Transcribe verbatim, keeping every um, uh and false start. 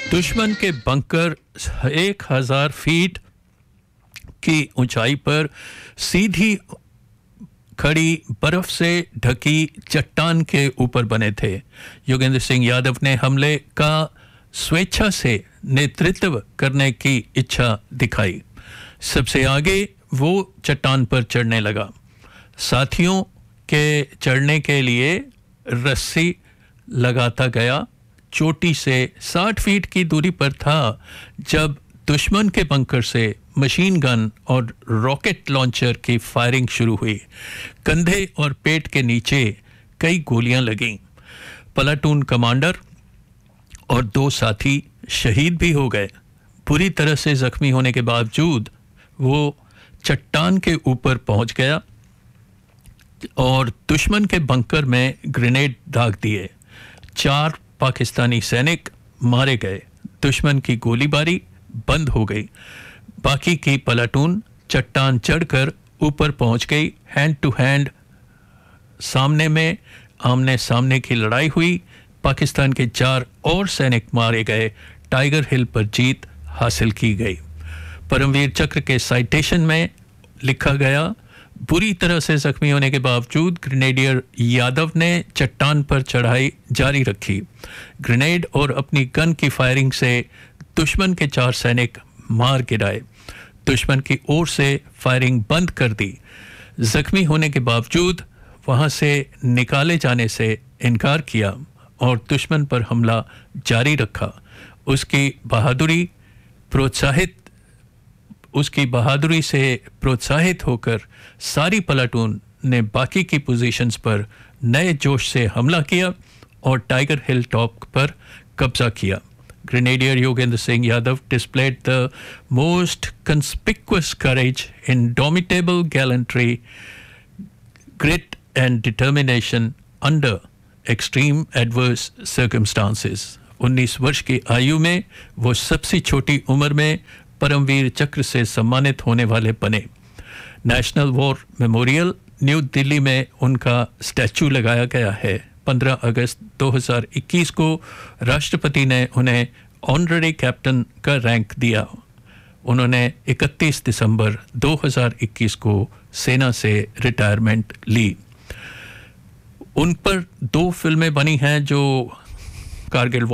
दुश्मन के बंकर एक हजार फीट की ऊंचाई पर सीधी खड़ी बर्फ से ढकी चट्टान के ऊपर बने थे। योगेंद्र सिंह यादव ने हमले का स्वेच्छा से नेतृत्व करने की इच्छा दिखाई। सबसे आगे वो चट्टान पर चढ़ने लगा। साथियों के चढ़ने के लिए रस्सी लगाता गया। चोटी से साठ फीट की दूरी पर था जब दुश्मन के बंकर से मशीन गन और रॉकेट लॉन्चर की फायरिंग शुरू हुई। कंधे और पेट के नीचे कई गोलियां लगीं। प्लाटून कमांडर और दो साथी शहीद भी हो गए। बुरी तरह से जख्मी होने के बावजूद वो चट्टान के ऊपर पहुंच गया और दुश्मन के बंकर में ग्रेनेड दाग दिए। चार पाकिस्तानी सैनिक मारे गए। दुश्मन की गोलीबारी बंद हो गई। बाकी की प्लाटून चट्टान चढ़कर ऊपर पहुंच गई। हैंड टू हैंड सामने में आमने सामने की लड़ाई हुई। पाकिस्तान के चार और सैनिक मारे गए। टाइगर हिल पर जीत हासिल की गई। परमवीर चक्र के साइटेशन में लिखा गया, बुरी तरह से जख्मी होने के बावजूद ग्रेनेडियर यादव ने चट्टान पर चढ़ाई जारी रखी। ग्रेनेड और अपनी गन की फायरिंग से दुश्मन के चार सैनिक मार गिराए। दुश्मन की ओर से फायरिंग बंद कर दी। जख्मी होने के बावजूद वहां से निकाले जाने से इनकार किया और दुश्मन पर हमला जारी रखा। उसकी बहादुरी प्रोत्साहित उसकी बहादुरी से प्रोत्साहित होकर सारी प्लाटून ने बाकी की पोजीशंस पर नए जोश से हमला किया और टाइगर हिल टॉप पर कब्जा किया। Grenadier Yogendra Singh Yadav displayed the most conspicuous courage, indomitable gallantry, grit and determination under extreme adverse circumstances. उन्नीस वर्ष की आयु में वो सबसे छोटी उम्र में परमवीर चक्र से सम्मानित होने वाले बने। National war memorial new Delhi में उनका स्टैचू लगाया गया है। पंद्रह अगस्त दो हज़ार इक्कीस को राष्ट्रपति ने उन्हें ऑनररी कैप्टन का रैंक दिया। उन्होंने इकतीस दिसंबर दो हज़ार इक्कीस को सेना से रिटायरमेंट ली। उन पर दो फिल्में बनी हैं जो कारगिल